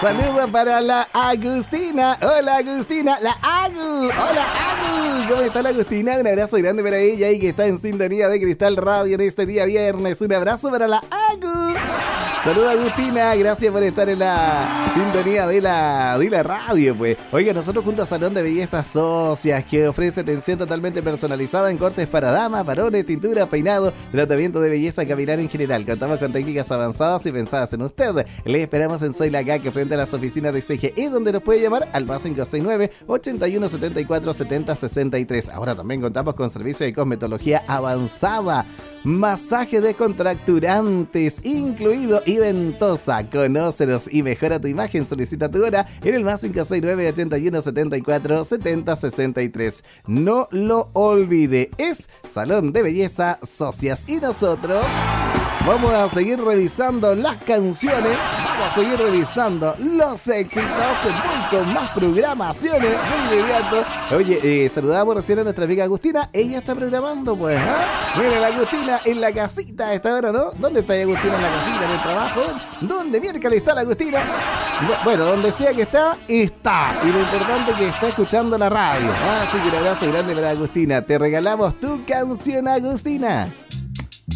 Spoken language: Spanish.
Saludos para la Agustina. Hola Agustina, la Agu. Hola Agu. ¿Cómo está la Agustina? Un abrazo grande para ella y que está en sintonía de Cristal Radio en este día viernes. Un abrazo para la Agu. Saludos Agustina, gracias por estar en la sintonía de la radio, pues. Oiga, nosotros junto a Salón de Belleza Socias, que ofrece atención totalmente personalizada en cortes para damas, varones, tintura, peinado, tratamiento de belleza capilar en general. Contamos con técnicas avanzadas y pensadas en usted. Le esperamos en Soy la Caque frente a las oficinas de CGE, donde nos puede llamar al más 569-8174-7063. Ahora también contamos con servicio de cosmetología avanzada, masaje descontracturantes, incluido y ventosa. Conócenos y mejora tu imagen. Solicita tu hora en el más 569-8174-7063. No lo olvide, es Salón de Belleza Socias. Y nosotros vamos a seguir revisando las canciones, vamos a seguir revisando los éxitos, voy con más programaciones de inmediato. Oye, saludamos recién a nuestra amiga Agustina, ella está programando, pues, ¿eh? Mira la Agustina en la casita a esta hora, ¿no? ¿Dónde está Agustina en la casita, en el trabajo? ¿Dónde miércoles está la Agustina? Bueno, donde sea que está. Y lo importante es que está escuchando la radio. Así que un abrazo grande para Agustina. Te regalamos tu canción, Agustina.